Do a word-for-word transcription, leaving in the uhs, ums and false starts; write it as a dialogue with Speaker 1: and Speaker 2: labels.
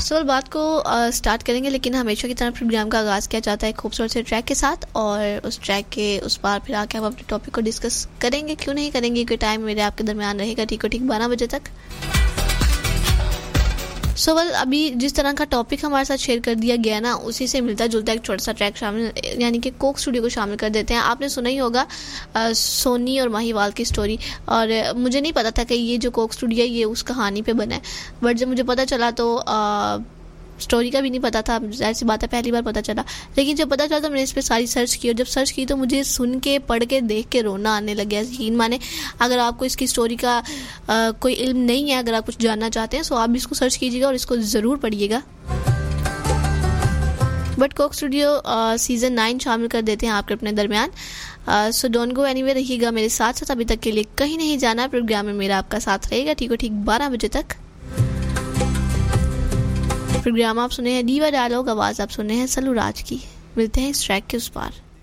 Speaker 1: सो so, बात को start uh, करेंगे, लेकिन हमेशा की तरह प्रोग्राम का आगाज़ किया जाता है खूबसूरत से ट्रैक के साथ, और उस ट्रैक के उस पार फिर आके हम अपने टॉपिक को डिस्कस करेंगे। क्यों नहीं करेंगे, कोई टाइम मेरे आपके दरमियान रहेगा ठीक हो ठीक बारह बजे तक। सो so, well, अभी जिस तरह का टॉपिक हमारे साथ शेयर कर दिया गया ना, उसी से मिलता जुलता एक छोटा सा ट्रैक शामिल, यानी कि कोक स्टूडियो को शामिल कर देते हैं। आपने सुना ही होगा आ, सोनी और माहीवाल की स्टोरी, और मुझे नहीं पता था कि ये जो कोक स्टूडियो है ये उस कहानी पे बना है, बट जब मुझे पता चला तो आ, स्टोरी का भी नहीं पता था, जाहिर सी बात है पहली बार पता चला। लेकिन जब पता चला तो मैंने इस पर सारी सर्च की, और जब सर्च की तो मुझे सुन के पढ़ के देख के रोना आने लग गया। यकीन माने, अगर आपको इसकी स्टोरी का आ, कोई इल्म नहीं है, अगर आप कुछ जानना चाहते हैं तो आप इसको सर्च कीजिएगा और इसको ज़रूर पढ़िएगा। But Coke studio season nine शामिल कर देते हैं आपके अपने दरमियान। सो डोंट गो एनीवेयर, रहिएगा मेरे साथ साथ, अभी तक के लिए कहीं नहीं जाना। प्रोग्राम में मेरा आपका साथ रहेगा ठीक हो ठीक बारह बजे तक। प्रोग्राम आप सुने हैं डीवा डायलॉग, आवाज़ आप सुने हैं सलू राज की। मिलते हैं इस ट्रैक के उस पार।